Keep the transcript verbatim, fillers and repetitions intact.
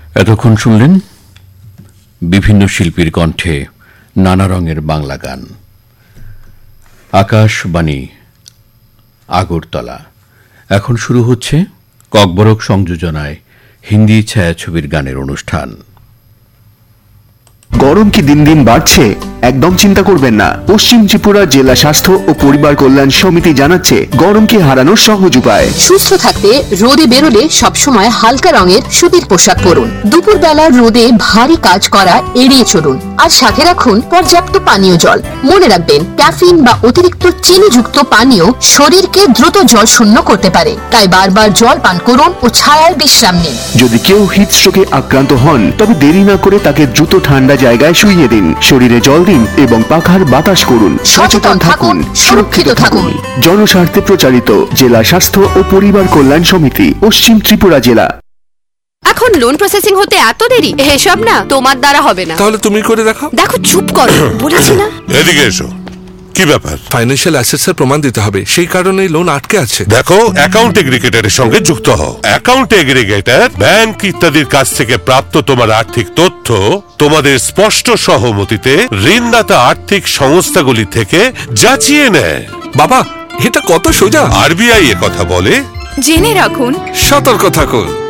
এতক্ষণ শুনলেন বিভিন্ন শিল্পীর কণ্ঠে নানা রঙের বাংলা গান। আকাশবাণী আগরতলা। এখন শুরু হচ্ছে ককবরক সংযোজনায় হিন্দি ছায়াছবির গানের অনুষ্ঠান। গরম কি দিন দিন বাড়ছে? একদম চিন্তা করবেন না। পশ্চিম ত্রিপুরা জেলা স্বাস্থ্য ও পরিবার কল্যাণ সমিতি জানাচ্ছে গরমকে হারানোর সহজ উপায়। সুস্থ থাকতে রোদে বেরোলে সবসময় হালকা রঙের সুতির পোশাক পরুন। দুপুর বেলার রোদে ভারী কাজ করা এড়িয়ে চলুন। আর সাথে রাখুন পর্যাপ্ত পানীয় জল। মনে রাখবেন, ক্যাফিন বা অতিরিক্ত চিনিযুক্ত পানীয় শরীরকে দ্রুত জল শূন্য করতে পারে। তাই বারবার জল পান করুন ও ছায়ায় বিশ্রাম নিন। যদি কেউ হিট স্ট্রোকে আক্রান্ত হন তবে দেরি না করে তাকে দ্রুত ঠান্ডা জায়গায় শুইয়ে দিন। শরীরে জল দিন এবং পাখার বাতাস করুন। সচেতন থাকুন, সুরক্ষিত থাকুন। জনস্বার্থে প্রচারিত জেলা স্বাস্থ্য ও পরিবার কল্যাণ সমিতি, পশ্চিম ত্রিপুরা জেলা। এখন লোন প্রসেসিং হতে এত দেরি? এসব না তোমার দ্বারা হবে না। তাহলে তুমি করে দেখো। দেখো, চুপ করো, বলেছি না। এদিকে এসো। কি ব্যাপার? ফাইন্যান্সিয়াল অ্যাসেটসের প্রমাণ দিতে হবে, সেই কারণে লোন আটকে আছে। দেখো, অ্যাকাউন্ট এগ্রিগেটরের সঙ্গে যুক্ত হও। অ্যাকাউন্ট এগ্রিগেটর ব্যাংক ইত্যাদির কাছ থেকে প্রাপ্ত তোমার আর্থিক তথ্য তোমাদের স্পষ্ট সহমতিতে ঋণদাতা আর্থিক সংস্থাগুলি থেকে যাচিয়ে নেয়। বাবা, এটা কত সোজা। আরবিআই এ কথা বলে। জেনে রাখুন, সতর্ক থাকুন।